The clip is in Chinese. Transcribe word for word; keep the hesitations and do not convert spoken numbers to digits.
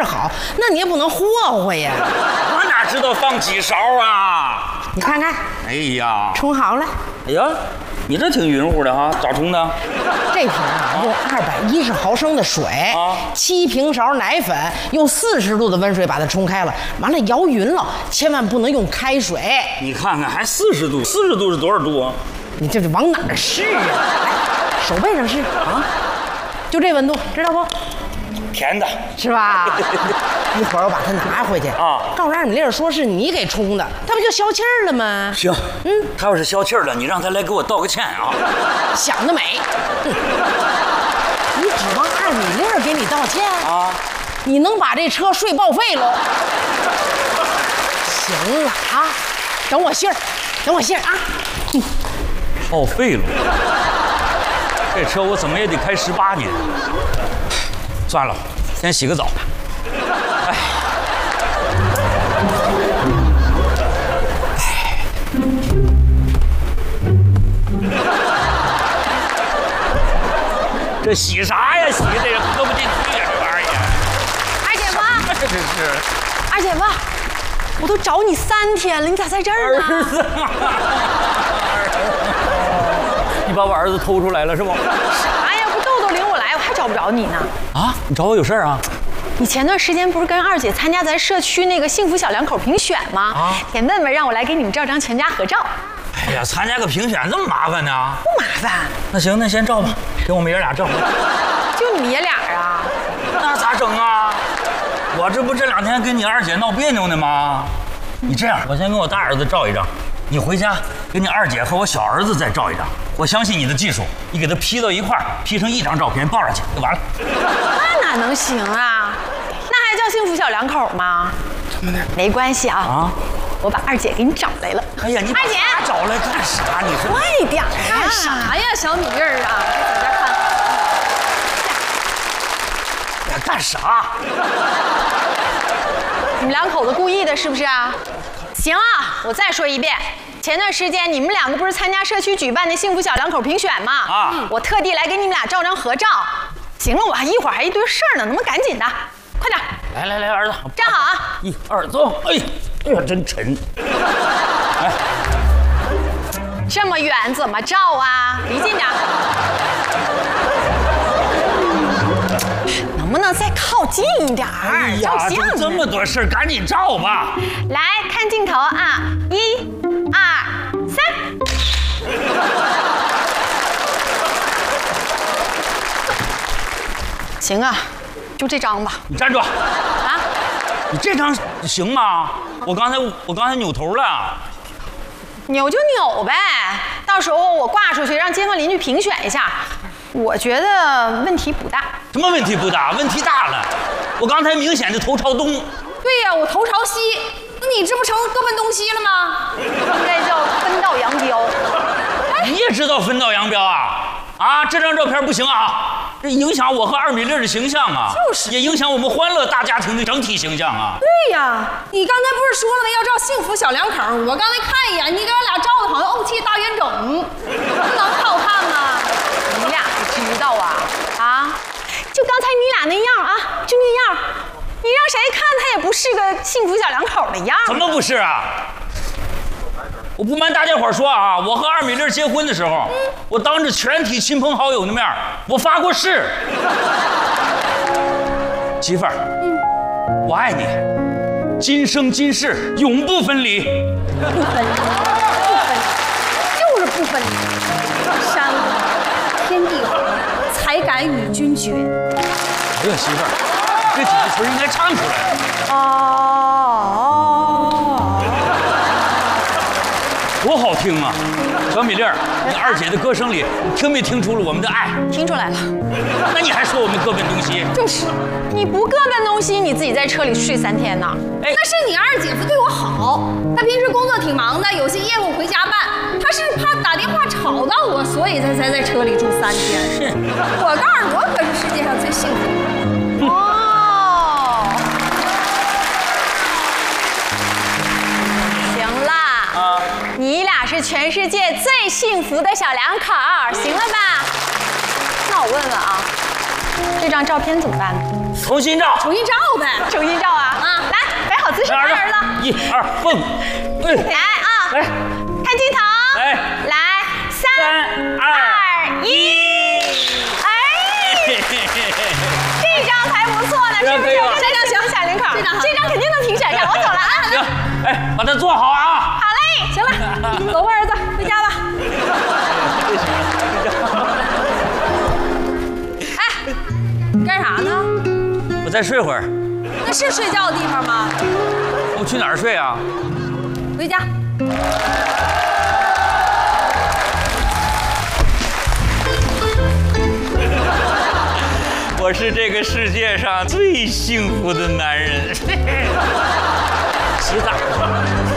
好，那你也不能霍霍呀。 我哪知道放几勺啊？ 你看看， 哎呀， 冲好了。 哎呀，你这挺匀乎的哈，咋冲的？ 这瓶啊，用二百一十毫升的水，啊，七平勺奶粉，用四十度的温水把它冲开了，完了摇匀了，千万不能用开水。 你看看，还四十度，四十度是多少度啊？ 你这是往哪儿试啊？来，手背上试啊，就这温度，知道不？ 甜的， 是吧？一会儿我把它拿回去啊，告诉二米粒说是你给冲的，他不就消气儿了吗？ 行，嗯，他要是消气儿了，你让他来给我道个歉啊。 想得美！哼，你指望二米粒给你道歉啊？你能把这车税报废喽？行了啊，等我信儿，等我信儿啊！ 哼，报废了，这车我怎么也得开十八年。算了，先洗个澡。哎，这洗啥呀？洗的也喝不进去呀，这玩意儿。 二姐夫， 这是。 二姐夫，我都找你三天了，你咋在这儿呢？ 儿子，你把我儿子偷出来了是不？ 啥呀？不豆豆领我来，我还找不着你呢。 啊，你找我有事儿啊？ 你前段时间不是跟二姐参加咱社区那个幸福小两口评选吗？啊，田问问让我来给你们照张全家合照。 哎呀，参加个评选这么麻烦呢？ 不麻烦。 那行，那先照吧，给我们爷俩照。 就你们爷俩啊？ 那咋整啊？我这不这两天跟你二姐闹别扭呢吗？你这样，我先跟我大儿子照一张，你回家给你二姐和我小儿子再照一张。我相信你的技术，你给他 P 到一块儿 ，P 成一张照片抱上去就完了。 那哪能行啊？那还叫幸福小两口吗？ 怎么的？ 没关系啊。啊，我把二姐给你找来了。 哎呀，你把二姐找来干啥？你是快点干啥呀，小米粒儿啊！在这看。 呀，干啥？ 你们两口子故意的，是不是啊？行啊，我再说一遍，前段时间你们两个不是参加社区举办的幸福小两口评选吗？啊，我特地来给你们俩照张合照。行了，我还一会儿还一堆事儿呢，能不能赶紧的？快点！ 来来来，儿子， 站好啊！ 一二走！哎，哎呀，真沉。来， 这么远怎么照啊？离近点。能不能再靠近一点儿？ 哎呀， 照相呢？ 这么多事儿，赶紧照吧。 来看镜头啊，一、二、三。行啊，就这张吧。 你站住！啊，你这张行吗？我刚才我刚才扭头了。 扭就扭呗，到时候我挂出去，让街坊邻居评选一下。我觉得问题不大。 什么问题不大？问题大了！我刚才明显的头朝东。 对呀，我头朝西，那你这不成各奔东西了吗？ 应该叫分道扬镳。 你也知道分道扬镳啊？啊，这张照片不行啊，这影响我和二米粒的形象啊， 就是， 也影响我们欢乐大家庭的整体形象啊。 对呀，你刚才不是说了吗？要照幸福小两口，我刚才看一眼，你给俺俩照的好像怄气大冤种，能好看吗？ 你俩不知道啊啊！就刚才你俩那样啊，就那样，你让谁看他也不是个幸福小两口的样。 怎么不是啊？我不瞒大家伙说啊，我和二米粒结婚的时候，嗯、我当着全体亲朋好友的面，我发过誓，媳妇儿，嗯，我爱你，今生今世永不分离。 不分，不分，就是不分。山河天地合，才敢与君绝。 哎呀，媳妇儿，这几个词应该唱出来。 哦。 多好听啊！小米粒儿，你二姐的歌声里，你听没听出了我们的爱？ 听出来了。 那你还说我们各奔东西？ 就是，你不各奔东西，你自己在车里睡三天呢。 哎，那是你二姐夫对我好，他平时工作挺忙的，有些业务回家办，他是怕打电话吵到我，所以他才在车里住三天。 是， 我告诉你，我可是世界上最幸福的人。 哦。你俩是全世界最幸福的小两口，行了吧？那我问问啊，这张照片怎么办呢？ 重新照， 重新照呗。 重新照啊！ 啊， 来，摆好姿势， 来， 儿子。 一二蹦，哎， 来啊！ 来， 看镜头。 来， 来，三三二二一。哎，这张还不错呢，是不是？这张行，小领口，这张这张肯定能评选上。我走了啊！ 行，哎，把它做好啊！ 好嘞， 行了，走吧，儿子，回家吧。哎，你干啥呢？ 我再睡会儿。 那是睡觉的地方吗？ 我去哪儿睡啊？ 回家。 我是这个世界上最幸福的男人。洗澡。